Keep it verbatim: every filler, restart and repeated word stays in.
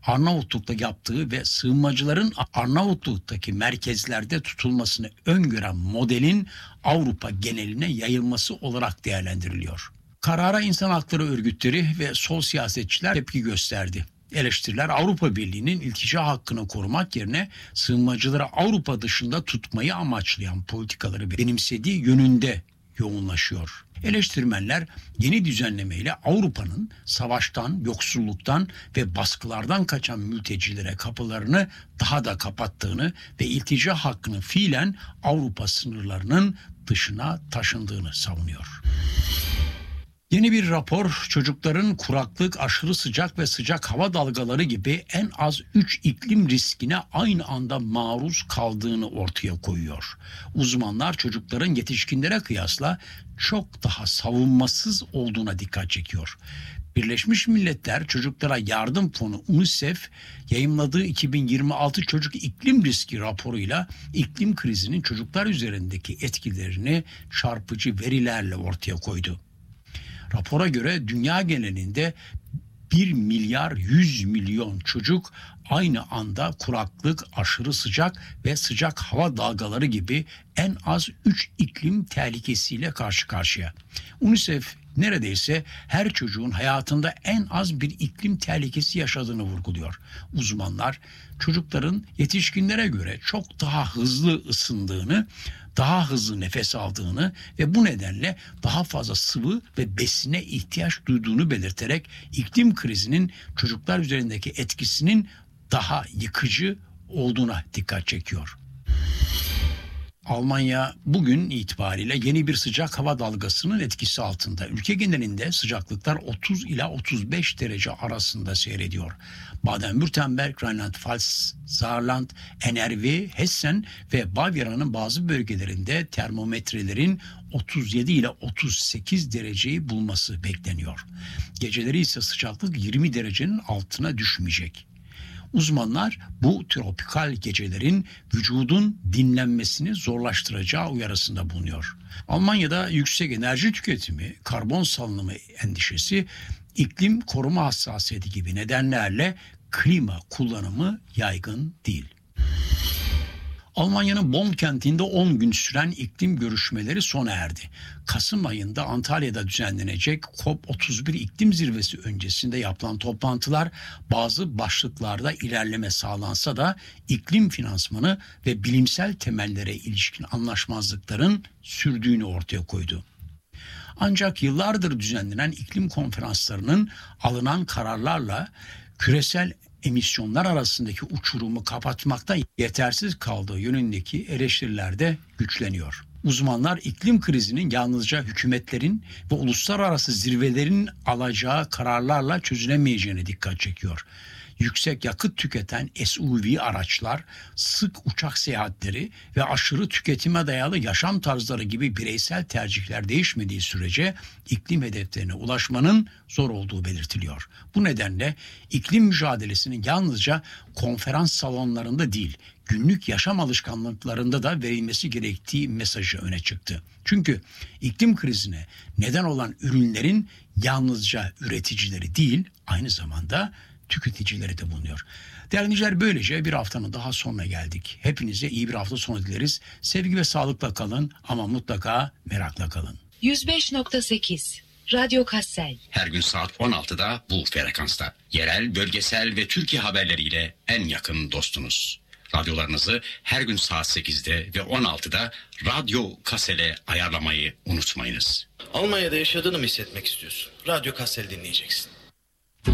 Arnavutluk'ta yaptığı ve sığınmacıların Arnavutluk'taki merkezlerde tutulmasını öngören modelin Avrupa geneline yayılması olarak değerlendiriliyor. Karara insan hakları örgütleri ve sol siyasetçiler tepki gösterdi. Eleştiriler Avrupa Birliği'nin iltica hakkını korumak yerine sığınmacıları Avrupa dışında tutmayı amaçlayan politikaları benimsediği yönünde yoğunlaşıyor. Eleştirmenler yeni düzenlemeyle Avrupa'nın savaştan, yoksulluktan ve baskılardan kaçan mültecilere kapılarını daha da kapattığını ve iltica hakkını fiilen Avrupa sınırlarının dışına taşındığını savunuyor. Yeni bir rapor çocukların kuraklık, aşırı sıcak ve sıcak hava dalgaları gibi en az üç iklim riskine aynı anda maruz kaldığını ortaya koyuyor. Uzmanlar çocukların yetişkinlere kıyasla çok daha savunmasız olduğuna dikkat çekiyor. Birleşmiş Milletler Çocuklara Yardım Fonu UNICEF yayımladığı iki bin yirmi altı Çocuk İklim Riski raporuyla iklim krizinin çocuklar üzerindeki etkilerini çarpıcı verilerle ortaya koydu. Rapora göre dünya genelinde bir milyar yüz milyon çocuk aynı anda kuraklık, aşırı sıcak ve sıcak hava dalgaları gibi en az üç iklim tehlikesiyle karşı karşıya. UNICEF neredeyse her çocuğun hayatında en az bir iklim tehlikesi yaşadığını vurguluyor. Uzmanlar çocukların yetişkinlere göre çok daha hızlı ısındığını, daha hızlı nefes aldığını ve bu nedenle daha fazla sıvı ve besine ihtiyaç duyduğunu belirterek iklim krizinin çocuklar üzerindeki etkisinin daha yıkıcı olduğuna dikkat çekiyor. Almanya bugün itibariyle yeni bir sıcak hava dalgasının etkisi altında. Ülke genelinde sıcaklıklar otuz ila otuz beş derece arasında seyrediyor. Baden-Württemberg, Rheinland-Pfalz, Saarland, N R V, Hessen ve Bavyera'nın bazı bölgelerinde termometrelerin otuz yedi ile otuz sekiz dereceyi bulması bekleniyor. Geceleri ise sıcaklık yirmi derecenin altına düşmeyecek. Uzmanlar bu tropikal gecelerin vücudun dinlenmesini zorlaştıracağı uyarısında bulunuyor. Almanya'da yüksek enerji tüketimi, karbon salınımı endişesi, iklim koruma hassasiyeti gibi nedenlerle klima kullanımı yaygın değil. Almanya'nın Bonn kentinde on gün süren iklim görüşmeleri sona erdi. Kasım ayında Antalya'da düzenlenecek COP otuz bir iklim zirvesi öncesinde yapılan toplantılar bazı başlıklarda ilerleme sağlansa da iklim finansmanı ve bilimsel temellere ilişkin anlaşmazlıkların sürdüğünü ortaya koydu. Ancak yıllardır düzenlenen iklim konferanslarının alınan kararlarla küresel emisyonlar arasındaki uçurumu kapatmakta yetersiz kaldığı yönündeki eleştiriler de güçleniyor. Uzmanlar iklim krizinin yalnızca hükümetlerin ve uluslararası zirvelerin alacağı kararlarla çözülemeyeceğine dikkat çekiyor. Yüksek yakıt tüketen S U V araçlar, sık uçak seyahatleri ve aşırı tüketime dayalı yaşam tarzları gibi bireysel tercihler değişmediği sürece iklim hedeflerine ulaşmanın zor olduğu belirtiliyor. Bu nedenle iklim mücadelesinin yalnızca konferans salonlarında değil, günlük yaşam alışkanlıklarında da verilmesi gerektiği mesajı öne çıktı. Çünkü iklim krizine neden olan ürünlerin yalnızca üreticileri değil, aynı zamanda tüketicileri de bulunuyor. Değerli dinleyiciler, böylece bir haftanın daha sonuna geldik. Hepinize iyi bir hafta sonu dileriz. Sevgi ve sağlıkla kalın ama mutlaka merakla kalın. yüz beş nokta sekiz Radyo Kassel. Her gün saat on altıda bu frekansta. Yerel, bölgesel ve Türkiye haberleriyle en yakın dostunuz. Radyolarınızı her gün saat sekizde ve on altıda Radyo Kassel'e ayarlamayı unutmayınız. Almanya'da yaşadığını mı hissetmek istiyorsun? Radyo Kassel dinleyeceksin.